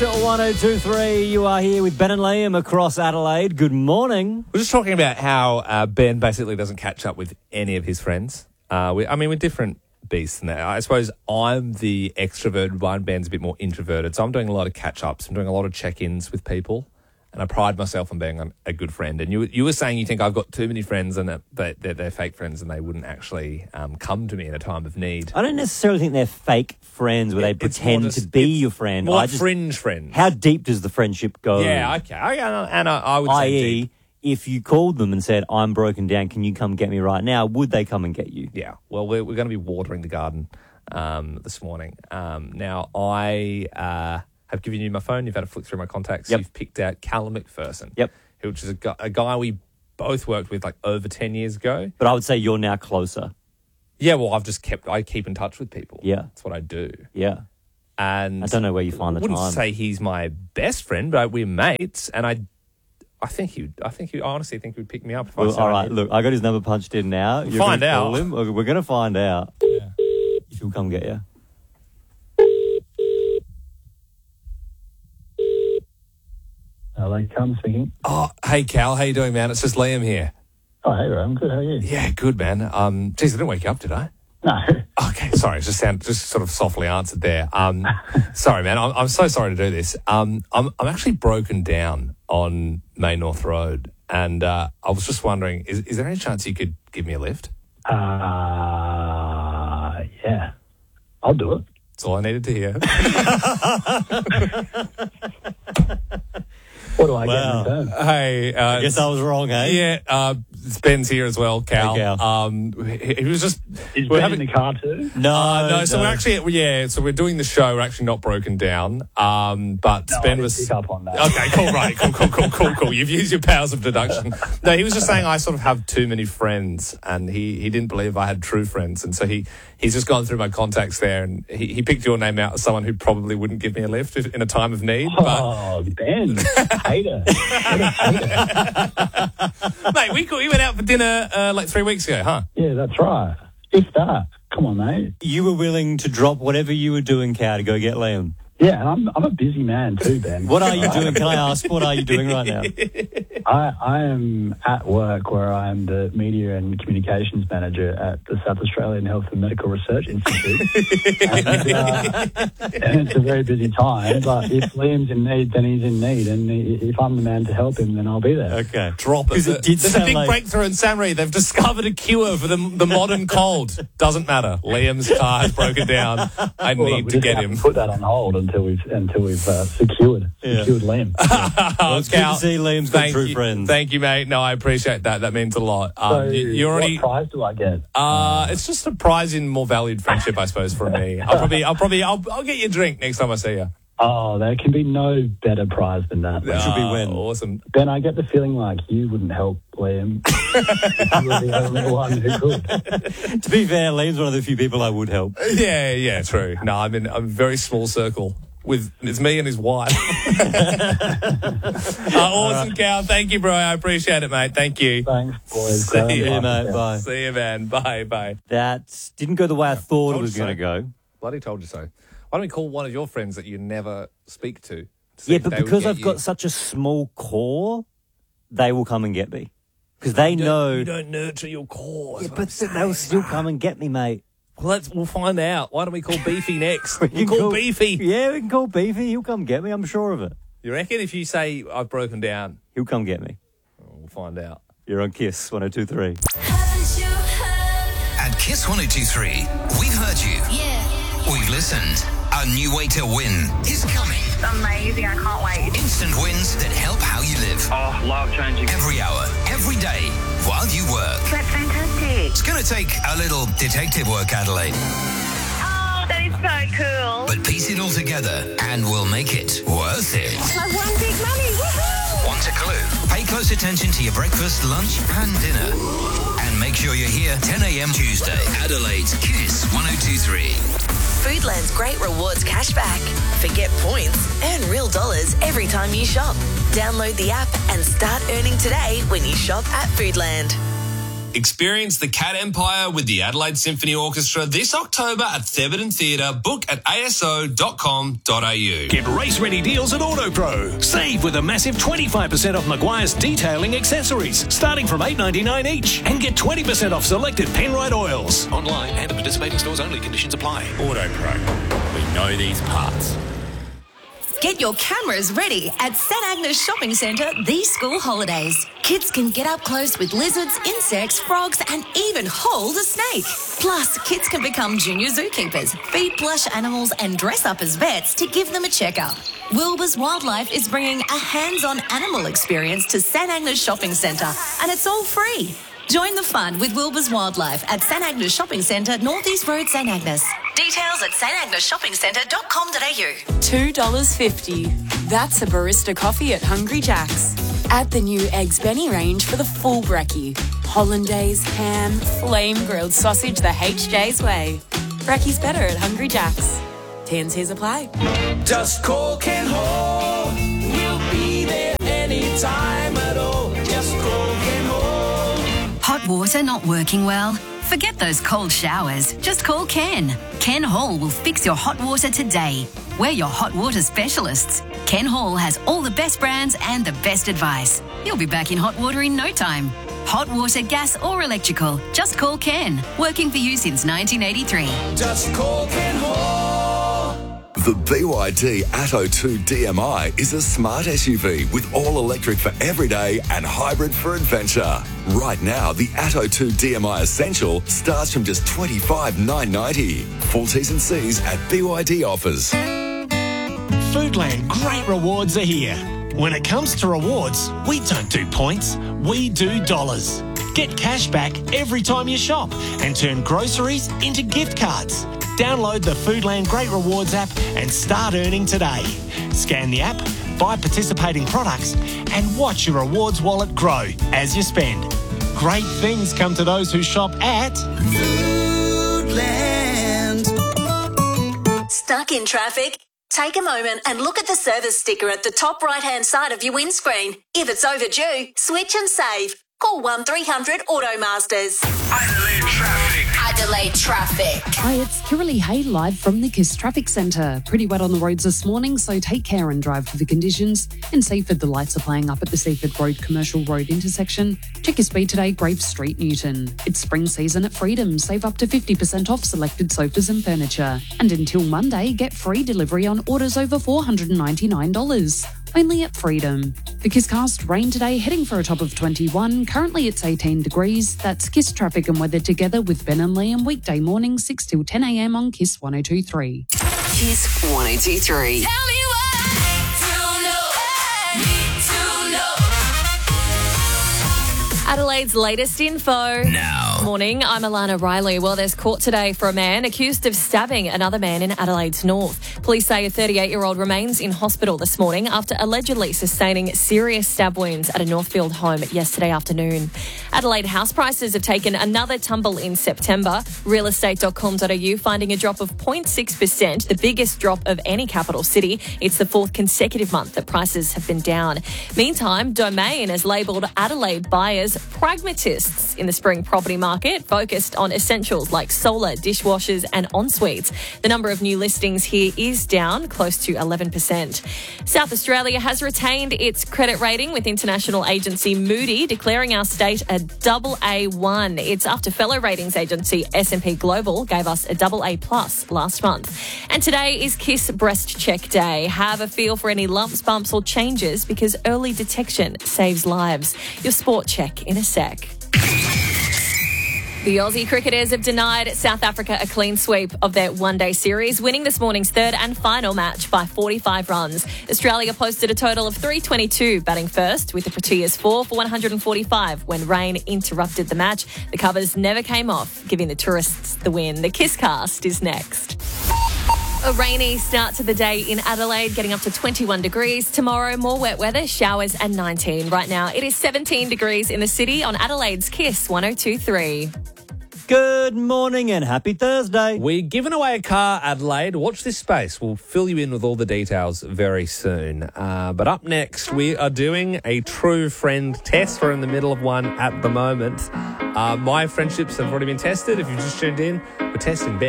1023, you are here with Ben and Liam across Adelaide. Good morning. We're just talking about how Ben basically doesn't catch up with any of his friends. We're different beasts than that. I suppose I'm the extroverted one. Ben's a bit more introverted. So I'm doing a lot of catch-ups. I'm doing a lot of check-ins with people. And I pride myself on being a good friend. And you were saying you think I've got too many friends and that they're fake friends and they wouldn't actually come to me in a time of need. I don't necessarily think they're fake friends where they pretend to be your friend. More like fringe friends. How deep does the friendship go? Yeah, okay. I would say i.e., deep. if you called them and said, I'm broken down, can you come get me right now? Would they come and get you? Yeah. Well, we're going to be watering the garden this morning. Now, I have given you my phone. You've had a flick through my contacts. Yep. You've picked out Callum McPherson. Yep. Which is a guy we both worked with like over 10 years ago. But I would say you're now closer. Yeah, well, I keep in touch with people. Yeah. That's what I do. Yeah. And I don't know where you find the time. I wouldn't say he's my best friend, but we're mates. And I honestly think he'd pick me up if I said all right, look, I got his number punched in now. You're find gonna out. Call him. We're going to find out. Yeah. If he'll come get you. Hello, Callum speaking. Oh, hey, Cal. How you doing, man? It's just Liam here. Oh, hey, Ray, I'm good. How are you? Yeah, good, man. Geez, I didn't wake you up, did I? No. Okay, sorry. Just sort of softly answered there. Sorry, man. I'm so sorry to do this. I'm actually broken down on May North Road, and I was just wondering, is there any chance you could give me a lift? Yeah. I'll do it. That's all I needed to hear. What do I get in return? Hey, I guess I was wrong, eh? Yeah, Ben's here as well, Cal. Hey, Cal. He was just... Is Ben in the car too? No. So we're actually, so we're doing the show. We're actually not broken down. But No, Ben I was... didn't pick up on that. Okay, cool, right. Cool. You've used your powers of deduction. No, he was just saying I sort of have too many friends, and he didn't believe I had true friends. And so he's just gone through my contacts there, and he picked your name out as someone who probably wouldn't give me a lift in a time of need. Oh, Ben. Hater. Mate, we went out for dinner like 3 weeks ago, huh? Yeah, that's right. If that. Come on, mate. You were willing to drop whatever you were doing, Cal, to go get Liam. Yeah, and I'm a busy man too, Ben. What are you doing? Can I ask, what are you doing right now? I am at work where I am the media and communications manager at the South Australian Health and Medical Research Institute. and it's a very busy time, but if Liam's in need, then he's in need. And if I'm the man to help him, then I'll be there. Okay. Drop it. Because it did There's a sound big like... breakthrough in Samri. They've discovered a cure for the modern cold. Doesn't matter. Liam's car has broken down. I need to get him. Put that on hold until we've secured Liam. Well, it's good to see Liam's got true friends. Thank you, mate. No, I appreciate that. That means a lot. So you already. What prize do I get? It's just a prize in more valued friendship, I suppose, from me. I'll get you a drink next time I see you. Oh, there can be no better prize than that. That should be when. Awesome. Ben, I get the feeling like you wouldn't help Liam. You were the only one who could. To be fair, Liam's one of the few people I would help. Yeah, true. No, I'm in a very small circle. It's me and his wife. Awesome, Cal. Thank you, bro. I appreciate it, mate. Thank you. Thanks, boys. See you, mate. Bye. See you, man. Bye. That didn't go the way I thought it was Told going to you go. Bloody told you so. Why don't we call one of your friends that you never speak to? Yeah, but because I've got such a small core, they will come and get me. Because they know... You don't nurture your core. Yeah, but they'll still come and get me, mate. Well, we'll find out. Why don't we call Beefy next? We We'll can call Beefy. Yeah, we can call Beefy. He'll come get me. I'm sure of it. You reckon if you say I've broken down? He'll come get me. We'll find out. You're on Kiss 102.3. At Kiss 102.3, we've heard you. Yeah. We've listened. A new way to win is coming. Amazing, I can't wait. Instant wins that help how you live. Oh, life changing. Every hour, every day, while you work. That's fantastic. It's going to take a little detective work, Adelaide. Oh, that is so cool. But piece it all together and we'll make it worth it. I've won big money. Woohoo! Want a clue? Pay close attention to your breakfast, lunch and dinner. And make sure you're here 10 a.m. Tuesday. Adelaide's Kiss 102.3. Foodland's great rewards cashback. Forget points, earn real dollars every time you shop. Download the app and start earning today when you shop at Foodland. Experience the Cat Empire with the Adelaide Symphony Orchestra this October at Thebarton Theatre. Book at aso.com.au. Get race-ready deals at AutoPro. Save with a massive 25% off Maguire's detailing accessories, starting from $8.99 each. And get 20% off selected Penrite oils. Online and at participating stores only. Conditions apply. AutoPro. We know these parts. Get your cameras ready at St Agnes Shopping Centre these school holidays. Kids can get up close with lizards, insects, frogs and even hold a snake. Plus, kids can become junior zookeepers, feed plush animals and dress up as vets to give them a checkup. Wilbur's Wildlife is bringing a hands-on animal experience to St Agnes Shopping Centre and it's all free. Join the fun with Wilbur's Wildlife at St Agnes Shopping Centre, North East Road, St Agnes. Details at stagnasshoppingcentre.com.au. $2.50. That's a barista coffee at Hungry Jack's. Add the new Eggs Benny range for the full brekkie. Hollandaise, ham, flame grilled sausage the HJ's way. Brekkie's better at Hungry Jack's. T&Cs apply. Just call Ken Hall. We'll be there anytime at all. Just call Ken Hall. Hot water not working well? Forget those cold showers. Just call Ken. Ken Hall will fix your hot water today. We're your hot water specialists. Ken Hall has all the best brands and the best advice. You'll be back in hot water in no time. Hot water, gas or electrical. Just call Ken. Working for you since 1983. Just call Ken Hall. The BYD Atto 2 DMI is a smart SUV with all-electric for everyday and hybrid for adventure. Right now, the Atto 2 DMI Essential starts from just $25,990. Full T's and C's at BYD offers. Foodland Great Rewards are here. When it comes to rewards, we don't do points, we do dollars. Get cash back every time you shop and turn groceries into gift cards. Download the Foodland Great Rewards app and start earning today. Scan the app, buy participating products and watch your rewards wallet grow as you spend. Great things come to those who shop at Foodland. Stuck in traffic? Take a moment and look at the service sticker at the top right-hand side of your windscreen. If it's overdue, switch and save. Call 1300 Automasters. Adelaide Traffic. Adelaide Traffic. Hi, it's Kiralee Hay live from the KISS Traffic Centre. Pretty wet on the roads this morning, so take care and drive for the conditions. In Seaford, the lights are playing up at the Seaford Road Commercial Road intersection. Check your speed today, Grave Street, Newton. It's spring season at Freedom. Save up to 50% off selected sofas and furniture. And until Monday, get free delivery on orders over $499. Only at Freedom. The KISScast, rain today, heading for a top of 21. Currently it's 18 degrees. That's KISS traffic and weather together with Ben and Liam weekday morning 6 till 10 a.m. on KISS 102.3. KISS 102.3. Tell me why. Adelaide's latest info. Now. Morning, I'm Alana Riley. Well, there's court today for a man accused of stabbing another man in Adelaide's north. Police say a 38-year-old remains in hospital this morning after allegedly sustaining serious stab wounds at a Northfield home yesterday afternoon. Adelaide house prices have taken another tumble in September. Realestate.com.au finding a drop of 0.6%, the biggest drop of any capital city. It's the fourth consecutive month that prices have been down. Meantime, Domain has labelled Adelaide buyers pragmatists in the spring property market, focused on essentials like solar, dishwashers and en-suites. The number of new listings here is down close to 11%. South Australia has retained its credit rating with international agency Moody, declaring our state a AA1. It's after fellow ratings agency S&P Global gave us a AA+ last month. And today is Kiss Breast Check Day. Have a feel for any lumps, bumps or changes because early detection saves lives. Your sport check in a sec. The Aussie cricketers have denied South Africa a clean sweep of their one-day series, winning this morning's third and final match by 45 runs. Australia posted a total of 322 batting first, with the Proteas 4 for 145 when rain interrupted the match. The covers never came off, giving the tourists the win. The KISScast is next. A rainy start to the day in Adelaide, getting up to 21 degrees. Tomorrow, more wet weather, showers and 19. Right now, it is 17 degrees in the city on Adelaide's KISS 102.3. Good morning and happy Thursday. We're giving away a car, Adelaide. Watch this space. We'll fill you in with all the details very soon. But up next, we are doing a true friend test. We're in the middle of one at the moment. My friendships have already been tested. If you've just tuned in, we're testing Ben.